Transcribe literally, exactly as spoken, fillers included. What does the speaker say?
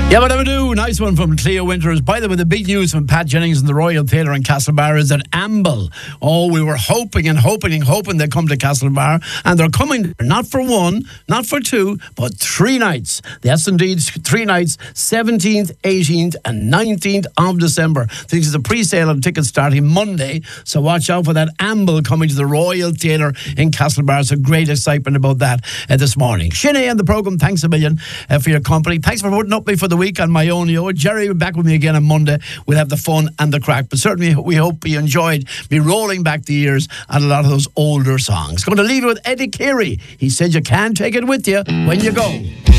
Yeah, but I do. Nice one from Cleo Winters. By the way, the big news from Pat Jennings and the Royal Theatre in Castlebar is that Amble. Oh, we were hoping and hoping and hoping they'd come to Castlebar, and they're coming not for one, not for two, but three nights. Yes, indeed, three nights, seventeenth, eighteenth, and nineteenth of December. This is a pre-sale of tickets starting Monday, so watch out for that Amble coming to the Royal Theatre in Castlebar. So great excitement about that uh, this morning. Sinead and the programme, thanks a million uh, for your company. Thanks for putting up with me for the week on my own. Yo, Jerry will be back with me again on Monday. We'll have the fun and the crack, but certainly we hope you enjoyed me rolling back the years on a lot of those older songs. Going to leave you with Eddie Carey. He said you can't take it with you when you go.